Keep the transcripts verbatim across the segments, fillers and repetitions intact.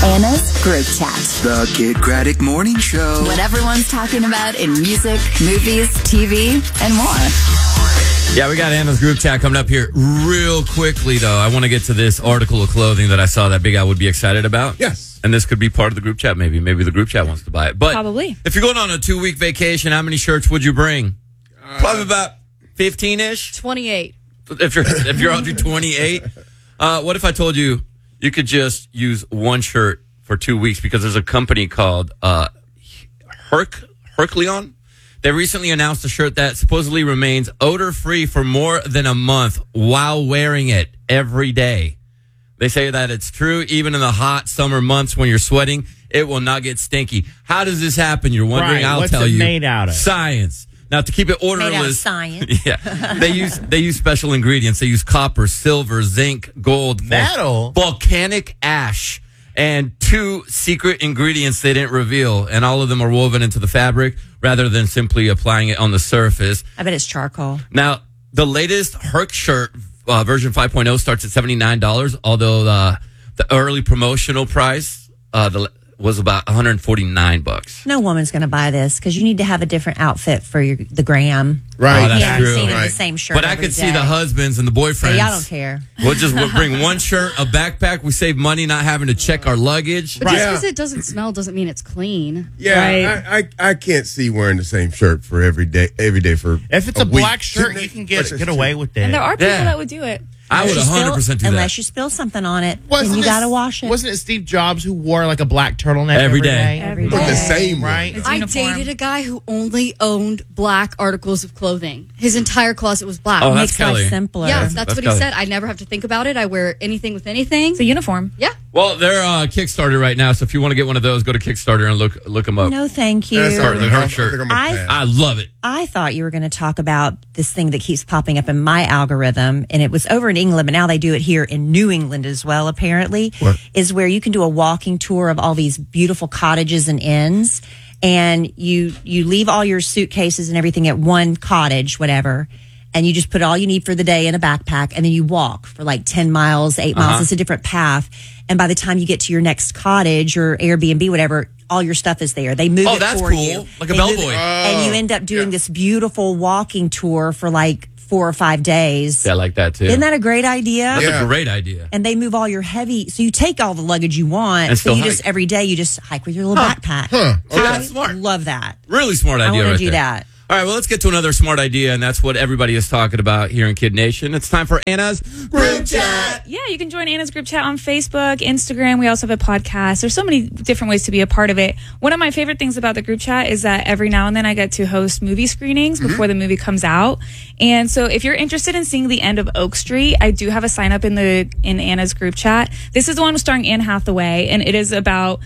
Anna's Group Chat. The Kid Craddock Morning Show. What everyone's talking about in music, movies, T V, and more. Yeah, we got Anna's Group Chat coming up here real quickly, though. I want to get to this article of clothing that I saw that Big Al would be excited about. Yes. And this could be part of the group chat, maybe. Maybe the group chat wants to buy it. But Probably. If you're going on a two-week vacation, how many shirts would you bring? Uh, Probably about fifteen-ish. twenty-eight. If you're if you're up to twenty-eight. Uh, what if I told you you could just use one shirt for two weeks because there's a company called uh, Herc Hercleon. They recently announced a shirt that supposedly remains odor-free for more than a month while wearing it every day. They say that it's true even in the hot summer months when you're sweating, it will not get stinky. How does this happen? You're wondering. Right. I'll What's tell it you. made out of? Science. Now, to keep it orderless, Made out of science. yeah, they use they use special ingredients. They use copper, silver, zinc, gold, Metal? volcanic ash, and two secret ingredients they didn't reveal. And all of them are woven into the fabric rather than simply applying it on the surface. I bet it's charcoal. Now, the latest Herc shirt uh, version five point oh starts at seventy-nine dollars, although uh, the early promotional price uh, the, was about one hundred forty-nine bucks. No woman's going to buy this because you need to have a different outfit for your, the gram. Right. Oh, that's yeah, true. I've seen it in Right. the same shirt. But I every could see day. the husbands and the boyfriends. Yeah, I don't care. We'll just we'll bring one shirt, a backpack. We save money not having to check our luggage. But just Yeah. because it doesn't smell doesn't mean it's clean. Yeah, Right? I, I I can't see wearing the same shirt for every day every day for If it's a, week. black shirt, Shouldn't you it? can get That's get just away true. with it. And there are people Yeah. that would do it. I would Unless you one hundred percent do spill- that. Unless you spill something on it, Wasn't then you it- got to wash it. Wasn't it Steve Jobs who wore like a black turtleneck Every every day. day? Every But day. the same one. right? I uniform. dated a guy who only owned black articles of clothing. His entire closet was black. Oh, that's Makes Kelly. life simpler. Yes, that's, That's what Kelly. he said. I never have to think about it. I wear anything with anything. It's a uniform. Yeah. Well, they're uh, Kickstarter right now, so if you want to get one of those, go to Kickstarter and look look them up. No, thank you. That's all right. The I Herc think shirt. I'm gonna I- pass. I love it. I thought you were going to talk about this thing that keeps popping up in my algorithm, and it was over in England, but now they do it here in New England as well, apparently, What? is where you can do a walking tour of all these beautiful cottages and inns, and you you leave all your suitcases and everything at one cottage, whatever, and you just put all you need for the day in a backpack, and then you walk for like ten miles, eight miles. Uh-huh. It's a different path. And by the time you get to your next cottage or Airbnb, whatever, all your stuff is there. They move Oh, it that's for cool. you. Like a They move bellboy. it, and you end up doing this beautiful walking tour for like four or five days. Yeah, I like that too. Isn't that a great idea? That's Yeah. a great idea. And they move all your heavy, so you take all the luggage you want. And so still you just hike. every day you just hike with your little backpack. Huh. Okay, I that's smart. love that. Really smart I idea want right to do there. that. All right, well, let's get to another smart idea, and that's what everybody is talking about here in Kid Nation. It's time for Anna's Group Chat. Yeah, you can join Anna's Group Chat on Facebook, Instagram. We also have a podcast. There's so many different ways to be a part of it. One of my favorite things about the group chat is that every now and then I get to host movie screenings Mm-hmm. before the movie comes out. And so if you're interested in seeing the end of Oak Street, I do have a sign up in the in Anna's Group Chat. This is the one starring Anne Hathaway, and it is about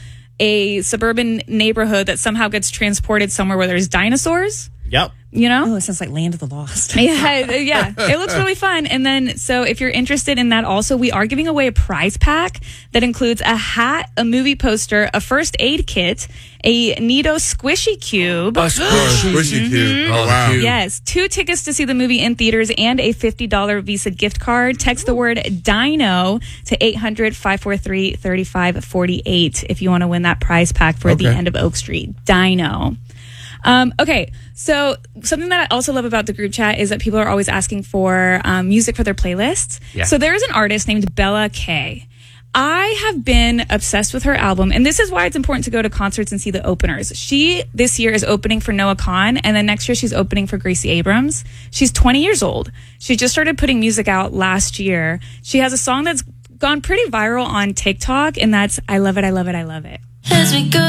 a suburban neighborhood that somehow gets transported somewhere where there's dinosaurs. Yep. You know? Oh, it sounds like Land of the Lost. Yeah, yeah. It looks really fun. And then, so if you're interested in that also, we are giving away a prize pack that includes a hat, a movie poster, a first aid kit, a Neato squishy cube. Oh, squishy. Squishy cube. Oh, Oh, wow. cute. Yes, two tickets to see the movie in theaters and a fifty dollars Visa gift card. Text the word Dino to eight hundred, five four three, three five four eight if you want to win that prize pack for the Okay. end of Oak Street. Dino. Um, okay, so something that I also love about the group chat is that people are always asking for um, music for their playlists. Yeah. So there is an artist named Bella K. I have been obsessed with her album, and this is why it's important to go to concerts and see the openers. She, this year, is opening for Noah Kahan, and then next year she's opening for Gracie Abrams. She's twenty years old. She just started putting music out last year. She has a song that's gone pretty viral on TikTok, and that's I Love It, I Love It, I Love It. As we go